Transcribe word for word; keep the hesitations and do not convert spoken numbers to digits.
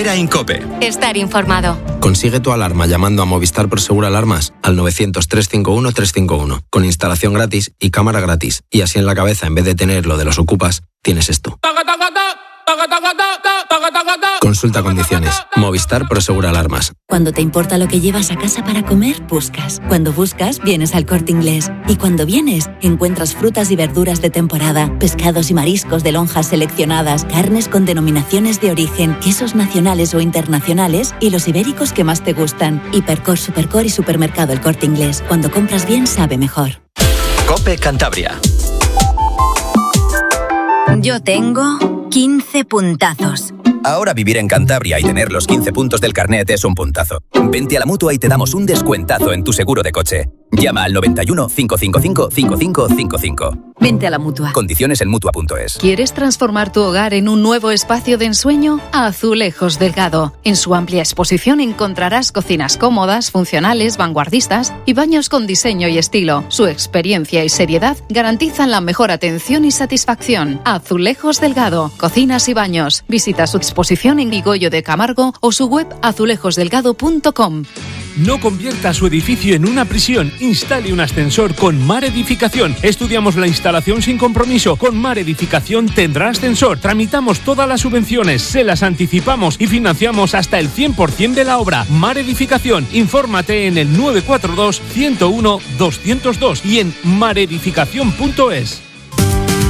Herrera Incope. Estar informado. Consigue tu alarma llamando a Movistar Prosegur Alarmas al novecientos, trescientos cincuenta y uno, trescientos cincuenta y uno, con instalación gratis y cámara gratis. Y así en la cabeza, en vez de tener lo de los ocupas, tienes esto. Consulta condiciones. Movistar Prosegur Alarmas. Cuando te importa lo que llevas a casa para comer, buscas. Cuando buscas, vienes al Corte Inglés. Y cuando vienes, encuentras frutas y verduras de temporada, pescados y mariscos de lonjas seleccionadas, carnes con denominaciones de origen, quesos nacionales o internacionales y los ibéricos que más te gustan. Hipercor, Supercor y Supermercado El Corte Inglés. Cuando compras bien, sabe mejor. COPE Cantabria. Yo tengo quince puntazos. Ahora vivir en Cantabria y tener los quince puntos del carnet es un puntazo. Vente a la Mutua y te damos un descuentazo en tu seguro de coche. Llama al noventa y uno, cinco cinco cinco, cinco cinco cinco cinco. Vente a la Mutua. Condiciones en Mutua punto es. ¿Quieres transformar tu hogar en un nuevo espacio de ensueño? Azulejos Delgado. En su amplia exposición encontrarás cocinas cómodas, funcionales, vanguardistas y baños con diseño y estilo. Su experiencia y seriedad garantizan la mejor atención y satisfacción. Azulejos Delgado. Cocinas y baños. Visita su exposición en Ligollo de Camargo o su web azulejos delgado punto com. No convierta su edificio en una prisión. Instale un ascensor con Mar Edificación. Estudiamos la instalación sin compromiso. Con Mar Edificación tendrá ascensor. Tramitamos todas las subvenciones, se las anticipamos y financiamos hasta el cien por ciento de la obra. Mar Edificación. Infórmate en el nueve cuatro dos, ciento uno, doscientos dos y en mar edificación punto es.